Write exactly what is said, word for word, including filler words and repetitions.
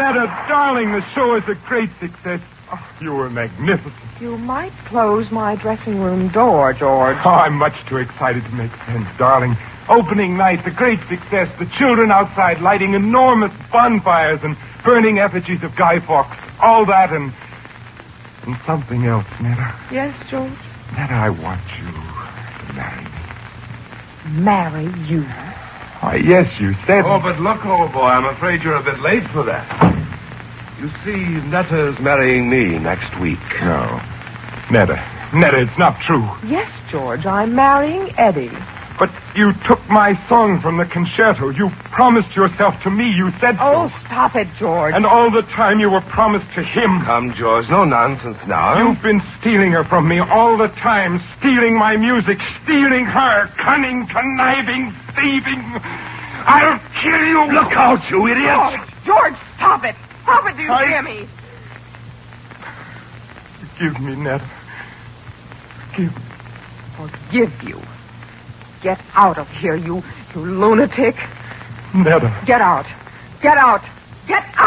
Netta, darling, the show is a great success. Oh, you were magnificent. You might close my dressing room door, George. Oh, I'm much too excited to make sense, darling. Opening night, the great success. The children outside lighting enormous bonfires and burning effigies of Guy Fawkes. All that and... and something else, Netta. Yes, George? Netta, I want you to marry me. Marry you? Why, yes, you said... Oh, but look, old boy, I'm afraid you're a bit late for that. You see, Netta's marrying me next week. No. Netta. Netta, it's not true. Yes, George, I'm marrying Eddie. But you took my song from the concerto. You promised yourself to me. You said so. Oh, stop it, George. And all the time you were promised to him. Come, George, no nonsense now. You've been stealing her from me all the time. Stealing my music. Stealing her. Cunning, conniving, thieving. I'll kill you. Look out, you idiot. George, George, stop it. Stop it, do you I... hear me? Forgive me, Netta. Forgive me. Forgive you. Get out of here, you, you lunatic. Netta. Get out. Get out. Get out.